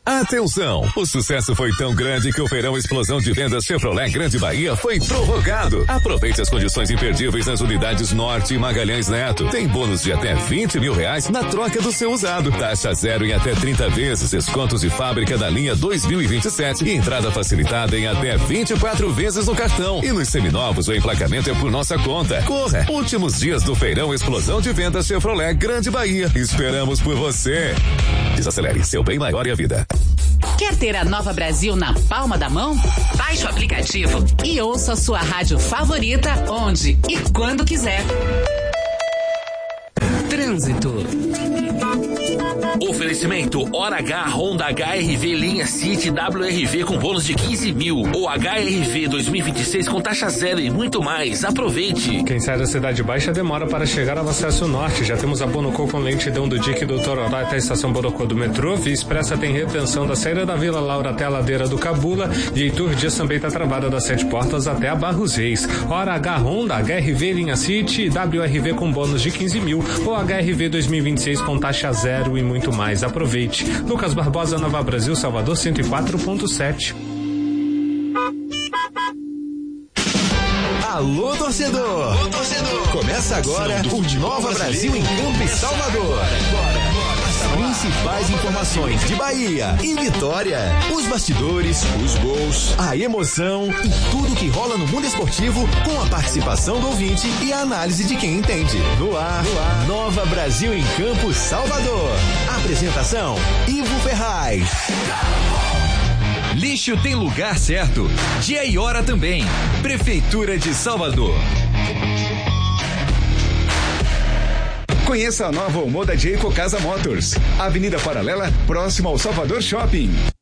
Atenção! O sucesso foi tão grande que o Feirão Explosão de Vendas Chevrolet Grande Bahia foi prorrogado. Aproveite as condições imperdíveis nas unidades Norte e Magalhães Neto. Tem bônus de até R$20 mil na troca do seu usado. Taxa zero em até 30 vezes. Descontos de fábrica da linha 2027 e entrada facilitada em até 24 vezes no cartão. E nos seminovos o emplacamento é por nossa conta. Corra! Últimos dias do Feirão Explosão de Vendas Chevrolet Grande Bahia. Esperamos por você. Desacelere, seu bem maior e a vida. Quer ter a Nova Brasil na palma da mão? Baixe o aplicativo e ouça a sua rádio favorita onde e quando quiser. Trânsito. Oferecimento Hora H Honda HR-V linha City WR-V com bônus de 15 mil. Ou HR-V 2026 com taxa zero e muito mais. Aproveite. Quem sai da Cidade Baixa demora para chegar ao acesso norte. Já temos a Bonocô com lentidão do Dique do Tororó até a estação Bonocô do metrô. Via Expressa tem retenção da saída da Vila Laura até a ladeira do Cabula. E Heitor Dias também está travada das 7 Portas até a Barros Reis. Hora H Honda HR-V linha City WR-V com bônus de 15 mil. Ou HR-V 2026 com taxa zero e muito mais. Aproveite. Lucas Barbosa, Nova Brasil, Salvador 104.7. Alô, torcedor! Começa agora o Nova Brasil em Campo e Salvador. As principais informações de Bahia e Vitória. Os bastidores, os gols, a emoção e tudo que rola no mundo esportivo com a participação do ouvinte e a análise de quem entende. No ar, Nova Brasil em Campo Salvador. Apresentação, Ivo Ferraz. Lixo tem lugar certo. Dia e hora também. Prefeitura de Salvador. Conheça a nova Omoda de Ecocasa Motors. Avenida Paralela, próximo ao Salvador Shopping.